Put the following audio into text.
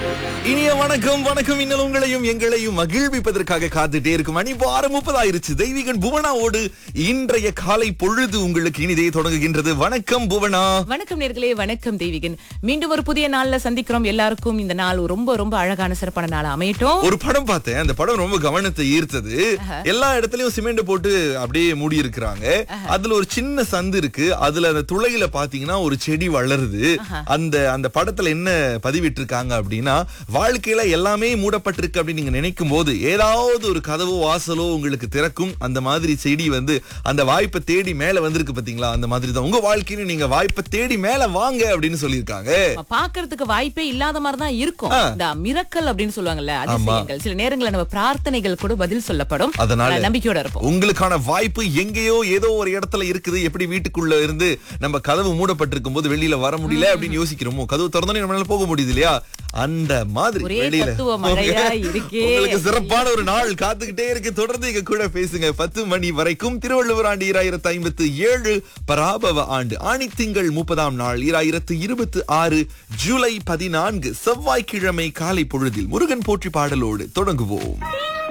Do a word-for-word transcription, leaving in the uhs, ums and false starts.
இனிய வணக்கம் வணக்கம். இன்னும் உங்களையும் எங்களையும் மகிழ்விப்பதற்காக காத்துட்டே இருக்கும் மணி ஆறு முப்பது ஆயிருச்சு. தெய்வீகன் புவனாவோடு இன்றைய காலை பொழுது உங்களுக்கு இனிதே தொடங்குகின்றது. வணக்கம் புவனா. வணக்கம் நேர்களே, வணக்கம் தெய்வீகன். மீண்டும் ஒரு புதிய நாள்ல சந்திக்கிறோம். எல்லாருக்கும் இந்த நாள் ரொம்ப ரொம்ப அழகான சிறப்பான நாள் அமையட்டும். ஒரு படம் பார்த்தேன், அந்த படம் ரொம்ப கவனத்தை ஈர்த்தது. எல்லா இடத்துலயும் சிமெண்ட் போட்டு அப்படியே மூடி இருக்கிறாங்க. அதுல ஒரு சின்ன சந்து இருக்கு. அதுல அந்த துளையில பாத்தீங்கன்னா ஒரு செடி வளருது. அந்த அந்த படத்துல என்ன பதிவிட்டு இருக்காங்க அப்படின்னா, வாழ்க்கையில எல்லாமே மூடப்பட்டிருக்கு அப்படின்னு நீங்க நினைக்கும் போது ஏதாவது ஒரு கதவோ வாசலோ உங்களுக்கு திறக்கும். அந்த மாதிரி செடி வந்து அந்த வாய்ப்பை தேடி மேல வந்திருக்கு பாத்தீங்களா? அந்த மாதிரி தான் உங்க வாழ்க்கையில நீங்க வாய்ப்பை தேடி மேல வாங்க அப்படின்னு சொல்லியிருக்காங்க. பாக்குறதுக்கு வாய்ப்பே இல்லாத மாதிரி தான் இருக்கும். இந்த மிரக்கல் அப்படின்னு சொல்லுவாங்கல்ல, அதிசயங்கள். சில நேரங்களில் நம்ம பிரார்த்தனைகள் கூட பதில் சொல்லப்படும். அதனால நம்பிக்கையோட இருப்போம். உங்களுக்கான வாய்ப்பு எங்கேயோ ஏதோ ஒரு இடத்துல இருக்குது. எப்படி வீட்டுக்குள்ள இருந்து நம்ம கதவு மூடப்பட்டிருக்கும் போது வெளியில வர முடியல அப்படின்னு யோசிக்கிறோமோ, கதவு திறந்தோன்னே நம்மளால போக முடியுது இல்லையா? அந்த மாதிரி வெளியில உங்களுக்கு சிறப்பான ஒரு நாள் காத்துக்கிட்டே இருக்கு. தொடர்ந்து எங்க கூட பேசுங்க. பத்து மணி வரைக்கும். திருவள்ளுவர் ஆண்டு ஈராயிரத்து ஐம்பத்து ஏழு பராபவ ஆண்டு ஆணி திங்கள் முப்பதாம் நாள் ஈராயிரத்து இருபத்தி ஆறு ஜூலை பதினான்கு செவ்வாய்க்கிழமை காலை பொழுதில் முருகன் போற்றி பாடலோடு தொடங்குவோம்.